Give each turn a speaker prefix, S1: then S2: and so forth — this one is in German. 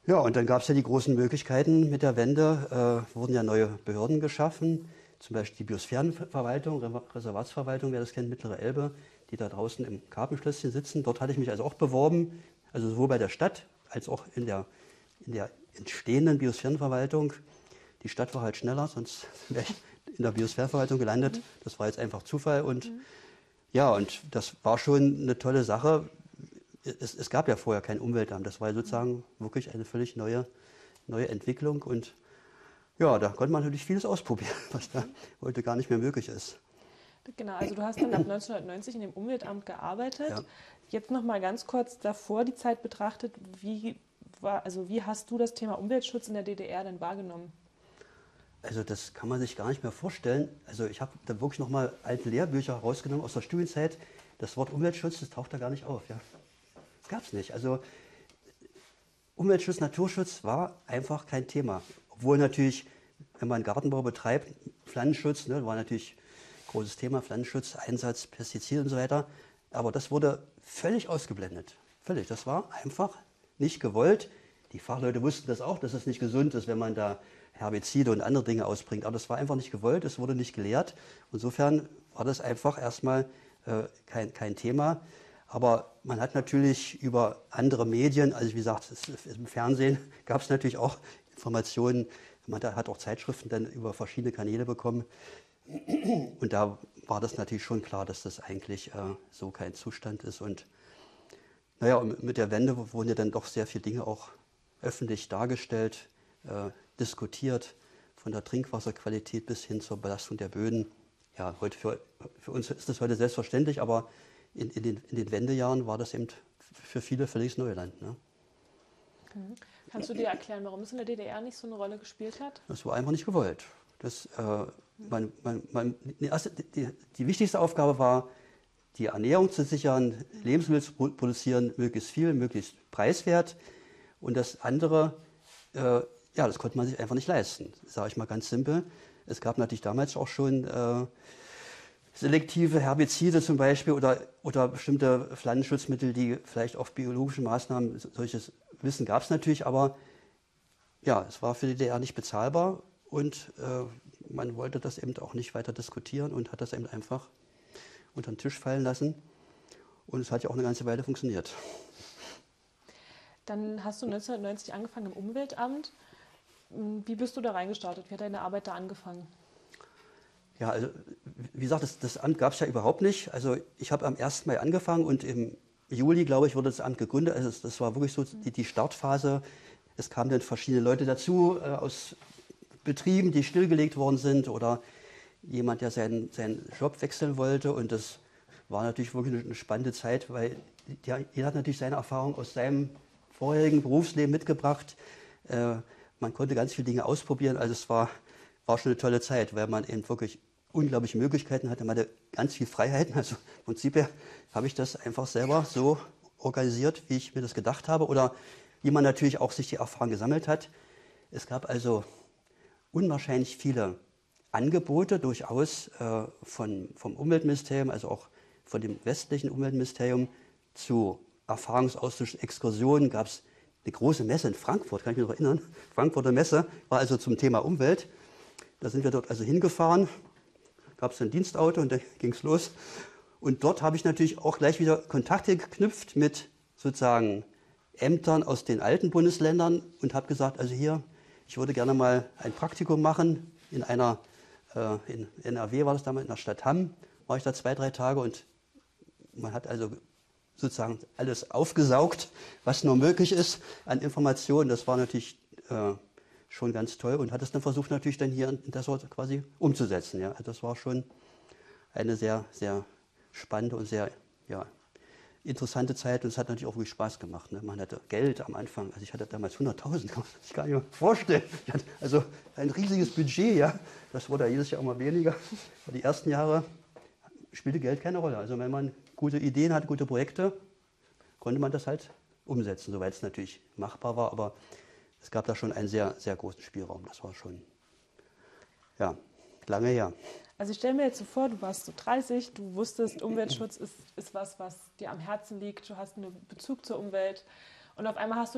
S1: Ja, und dann gab es ja die großen Möglichkeiten mit der Wende, wurden ja neue Behörden geschaffen, zum Beispiel die Biosphärenverwaltung, Reservatsverwaltung, wer das kennt, Mittlere Elbe, die da draußen im Karpenschlösschen sitzen. Dort hatte ich mich also auch beworben, also sowohl bei der Stadt als auch in der entstehenden Biosphärenverwaltung. Die Stadt war halt schneller, sonst wäre ich in der Biosphärenverwaltung gelandet. Das war jetzt einfach Zufall und ja, und das war schon eine tolle Sache. Es gab ja vorher kein Umweltamt. Das war ja sozusagen wirklich eine völlig neue Entwicklung. Und ja, da konnte man natürlich vieles ausprobieren, was da heute gar nicht mehr möglich ist.
S2: Genau, also du hast dann ab 1990 in dem Umweltamt gearbeitet.
S1: Ja.
S2: Jetzt noch mal ganz kurz davor die Zeit betrachtet, wie hast du das Thema Umweltschutz in der DDR denn wahrgenommen?
S1: Also das kann man sich gar nicht mehr vorstellen. Also ich habe da wirklich nochmal alte Lehrbücher rausgenommen aus der Studienzeit. Das Wort Umweltschutz, das taucht da gar nicht auf. Ja. Das gab es nicht. Also Umweltschutz, Naturschutz war einfach kein Thema. Obwohl natürlich, wenn man Gartenbau betreibt, Pflanzenschutz, ne, war natürlich ein großes Thema, Pflanzenschutz, Einsatz, Pestizide und so weiter. Aber das wurde völlig ausgeblendet. Völlig. Das war einfach nicht gewollt. Die Fachleute wussten das auch, dass es nicht gesund ist, wenn man da Herbizide und andere Dinge ausbringt. Aber das war einfach nicht gewollt, es wurde nicht gelehrt. Insofern war das einfach erstmal kein Thema. Aber man hat natürlich über andere Medien, also wie gesagt, im Fernsehen gab es natürlich auch Informationen, man hat auch Zeitschriften dann über verschiedene Kanäle bekommen. Und da war das natürlich schon klar, dass das eigentlich so kein Zustand ist. Und naja, und mit der Wende wurden ja dann doch sehr viele Dinge auch öffentlich dargestellt, diskutiert, von der Trinkwasserqualität bis hin zur Belastung der Böden. Ja, heute für uns ist das heute selbstverständlich, aber in den Wendejahren war das eben für viele völlig Neuland. Ne?
S2: Kannst du dir erklären, warum es in der DDR nicht so eine Rolle gespielt hat?
S1: Das war einfach nicht gewollt. Die wichtigste Aufgabe war, die Ernährung zu sichern, Lebensmittel zu produzieren, möglichst viel, möglichst preiswert. Und das andere, ja, das konnte man sich einfach nicht leisten, sage ich mal ganz simpel. Es gab natürlich damals auch schon selektive Herbizide zum Beispiel oder bestimmte Pflanzenschutzmittel, die vielleicht auf biologische Maßnahmen, solches Wissen gab es natürlich, aber ja, es war für die DDR nicht bezahlbar und man wollte das eben auch nicht weiter diskutieren und hat das eben einfach unter den Tisch fallen lassen. Und es hat ja auch eine ganze Weile funktioniert.
S2: Dann hast du 1990 angefangen im Umweltamt. Wie bist du da reingestartet? Wie hat deine Arbeit da angefangen?
S1: Ja, also wie gesagt, das Amt gab es ja überhaupt nicht. Also ich habe am 1. Mai angefangen und im Juli, glaube ich, wurde das Amt gegründet. Also das war wirklich so die Startphase. Es kamen dann verschiedene Leute dazu aus Betrieben, die stillgelegt worden sind oder jemand, der seinen Job wechseln wollte. Und das war natürlich wirklich eine spannende Zeit, weil jeder hat natürlich seine Erfahrung aus seinem vorherigen Berufsleben mitgebracht. Man konnte ganz viele Dinge ausprobieren. Also es war schon eine tolle Zeit, weil man eben wirklich unglaubliche Möglichkeiten hatte. Man hatte ganz viel Freiheiten. Also im Prinzip habe ich das einfach selber so organisiert, wie ich mir das gedacht habe. Oder wie man natürlich auch sich die Erfahrung gesammelt hat. Es gab also unwahrscheinlich viele Angebote durchaus vom Umweltministerium, also auch von dem westlichen Umweltministerium zu Erfahrungsaustausch, Exkursionen. Gab es eine große Messe in Frankfurt, kann ich mich noch erinnern. Frankfurter Messe war also zum Thema Umwelt. Da sind wir dort also hingefahren, gab es ein Dienstauto und dann ging es los. Und dort habe ich natürlich auch gleich wieder Kontakte geknüpft mit sozusagen Ämtern aus den alten Bundesländern und habe gesagt, also hier, ich würde gerne mal ein Praktikum machen in NRW war das damals, in der Stadt Hamm, war ich da 2, 3 Tage und man hat also sozusagen alles aufgesaugt, was nur möglich ist an Informationen. Das war natürlich schon ganz toll und hat es dann versucht natürlich dann hier in Dessau quasi umzusetzen. Ja. Also das war schon eine sehr, sehr spannende und sehr interessante Zeit und es hat natürlich auch wirklich Spaß gemacht. Ne. Man hatte Geld am Anfang, also ich hatte damals 100.000, kann man sich gar nicht mehr vorstellen. Ich hatte also ein riesiges Budget, ja. Das wurde ja jedes Jahr immer weniger. Aber die ersten Jahre spielte Geld keine Rolle. Also wenn man gute Ideen hatte, gute Projekte, konnte man das halt umsetzen, soweit es natürlich machbar war. Aber es gab da schon einen sehr, sehr großen Spielraum. Das war schon, ja, lange her.
S2: Also ich stelle mir jetzt so vor, du warst so 30, du wusstest, Umweltschutz ist was dir am Herzen liegt, du hast einen Bezug zur Umwelt und auf einmal hast du